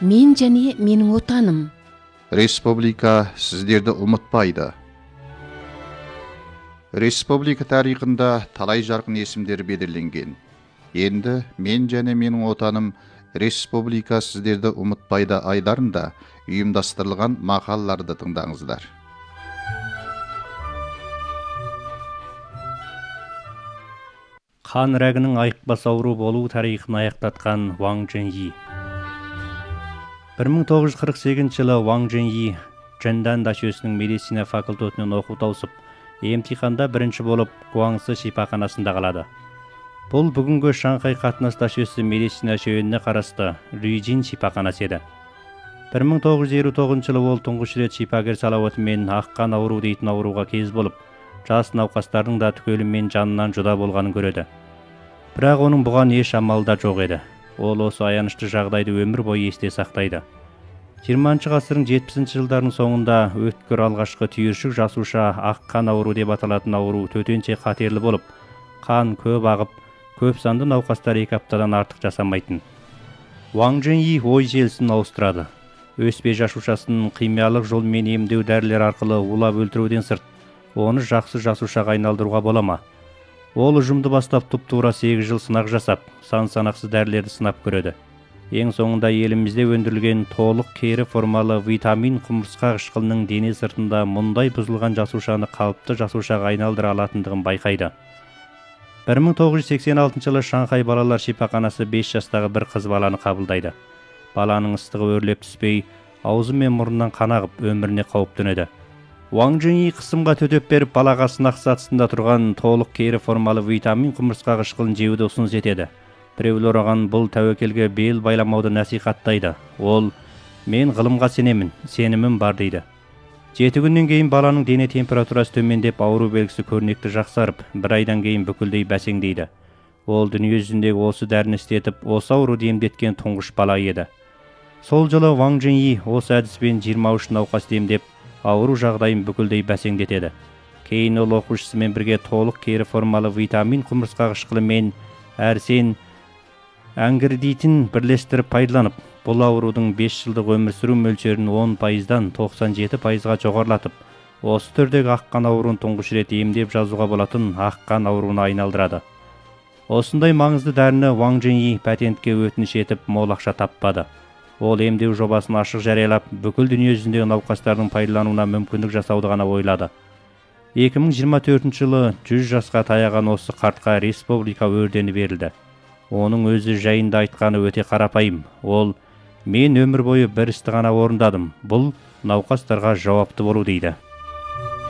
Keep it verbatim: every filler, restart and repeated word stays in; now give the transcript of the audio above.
Мен және менің отаным. Республика сіздерді ұмытпайды. Республика тарихында талай жарқын есімдер белгіленген. Енді мен және менің отаным республика сіздерді ұмытпайды айларында ұйымдастырылған мақалаларды тыңдаңыздар. Қан рәгінің айықпас ауру болу тарихын аяқтатқан Ваң Чжэньи. бір мың тоғыз жүз қырық сегізінші жылы Ваң Чжэньи Чэндан дашөсінің медицина факультетінен оқу тауысып, емтиханда бірінші болып Гуаңсы шипаханасында қалады. Бұл бүгінгі Шанхай қатынас дашөсі медицина шөйініне қарасты Рюйджин шипаханасы еді. бір мың тоғыз жүз елу тоғызыншы жылы ол тұңғыш рет шипагер салауатымен аққан ауру дейтін ауруға кез болып, жас науқастардың да түгелімен жанынан жұда болғанын көреді. Бірақ оның бұған еш амалы да жоқ еді. Ол осы аянышты жағдайды өмір бойы есте сақтайды. жиырмасыншы ғасырдың жетпісінші жылдарының соңында өткір алғашқы түйіршік жасуша аққан ауру деп аталатын ауру төтенше қатерлі болып, қан көп ағып, көп санды науқастар екі аптадан артық жасамайтын. Ваң Чжэньи ой желісін ауыстырады. Өспе жасушасын химиялық жолмен емдеу дәрілер арқылы улап өлтіруден сырт, оны жақсы жасушаға айналдыруға бола ма? Ол ұжымды бастап тұп-тура сегіз жыл сынақ жасап, сан-санақсыз дәрілерді сынап көреді. Ең соңында елімізде өндірілген толық кері формалы витамин құмырсқа қышқылының дене сыртында мұндай бұзылған жасушаны қалыпты жасушаға айналдыра алатындығын байқайды. бір мың тоғыз жүз сексен алтыншы жылы Шанхай балалар шипаханасы бес жастағы бір қыз баланы қабылдайды. Баланың ыстығы өрлеп түспей, аузы мен мұрнынан қан ағып, өміріне қауіп төнеді. Ваң Чжэньи қысымға төтеп беріп, балаға сынақ сатысында тұрған толық кері формалы витамин құмырсқа қышқылын жеуді ұсыныс етеді. Біреулер оған бұл тәуекелге бел байламауды насихаттайды. Ол, мен ғылымға сенемін, сенімім бар дейді. Жеті күннен кейін баланың дене температурасы төмендеп, ауру белгісі көрнекті жақсарып, бір айдан кейін бүкілдей бәсеңдейді. Ол дүние жүзіндегі осы дәріні істетіп, осы ауруды емдеткен тұңғыш бала еді. Сол жылы Ваң Чжэньи осы әдіспен жиырма үш науқас емдеп, ауру жағдайын бүкілдей бәсеңдетеді. Кейін ол оқушысымен бірге толық кері формалы витамин құмырсқа қышқылы мен әрсен әңгірдейтін бірлестіріп пайдаланып, бұл аурудың бес жылдық өмір сүру мөлшерін он пайыздан тоқсан жеті пайызға жоғарылатып, осы түрдегі аққан ауруын тұңғыш рет емдеп жазуға болатын аққан ауруына айналдырады. Осындай маңызды дәріні Ваң Чжэньи патентке өтініш етіп, мол ақша таппады. Ол емдеу жобасын ашық жариялап, бүкіл дүние жүзіндегі науқастардың пайдалануына мүмкіндік жасауды ғана ойлады. екі мың жиырма төртінші жылы жүз жасқа таяған осы қартқа республика ордені берілді. Оның өзі жайында айтқаны өте қарапайым. Ол, мен өмір бойы бір істі ғана орындадым. Бұл науқастарға жауапты болу дейді.